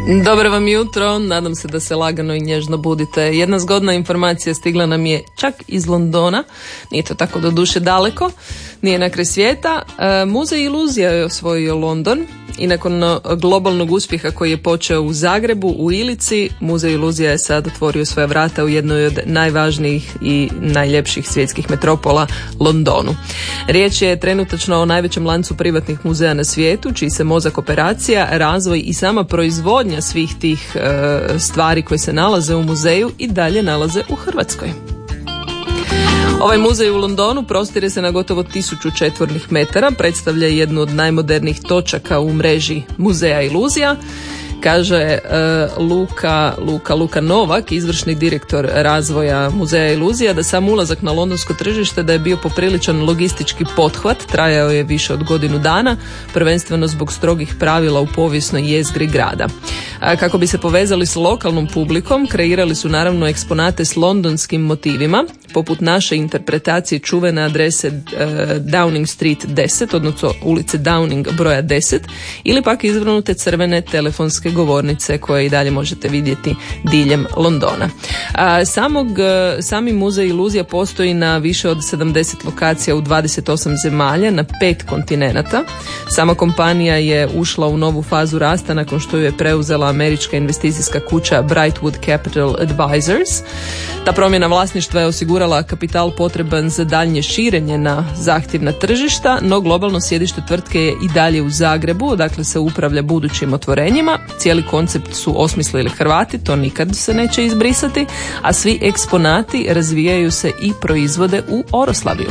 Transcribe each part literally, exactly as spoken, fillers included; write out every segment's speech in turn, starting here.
Dobro vam jutro, nadam se da se lagano i nježno budite. Jedna zgodna informacija stigla nam je čak iz Londona, nije to tako do duše daleko, nije na kraj svijeta. E, Muzej iluzija je osvojio London i nakon globalnog uspjeha koji je počeo u Zagrebu, u Ilici, Muzej iluzija je sad otvorio svoja vrata u jednoj od najvažnijih i najljepših svjetskih metropola, Londonu. Riječ je trenutačno o najvećem lancu privatnih muzeja na svijetu, čiji se mozak operacija, razvoj i sama proizvodnja svih tih e, stvari koje se nalaze u muzeju i dalje nalaze u Hrvatskoj. Ovaj muzej u Londonu prostire se na gotovo tisuću četvornih metara, predstavlja jednu od najmodernijih točaka u mreži muzeja iluzija. Kaže uh, Luka, Luka, Luka Novak, izvršni direktor razvoja muzeja iluzija, da sam ulazak na londonsko tržište da je bio popriličan logistički pothvat, trajao je više od godinu dana, prvenstveno zbog strogih pravila u povijesnoj jezgri grada. A kako bi se povezali s lokalnom publikom, kreirali su naravno eksponate s londonskim motivima, poput naše interpretacije čuvene adrese uh, Downing Street deset, odnosno ulice Downing broja deset, ili pak izvrnute crvene telefonske govornice koje i dalje možete vidjeti diljem Londona. A, samog, sami muzej iluzija postoji na više od sedamdeset lokacija u dvadeset osam zemalja na pet kontinenata. Sama kompanija je ušla u novu fazu rasta nakon što ju je preuzela američka investicijska kuća Brightwood Capital Advisors. Ta promjena vlasništva je osigurala kapital potreban za daljnje širenje na zahtjevna tržišta, no globalno sjedište tvrtke je i dalje u Zagrebu, dakle se upravlja budućim otvorenjima. Cijeli koncept su osmislili Hrvati, to nikad se neće izbrisati, a svi eksponati razvijaju se i proizvode u Oroslaviju.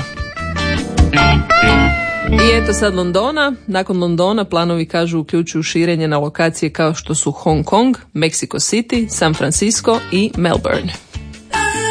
I eto sad Londona. Nakon Londona planovi, kažu, uključuju širenje na lokacije kao što su Hong Kong, Mexico City, San Francisco i Melbourne.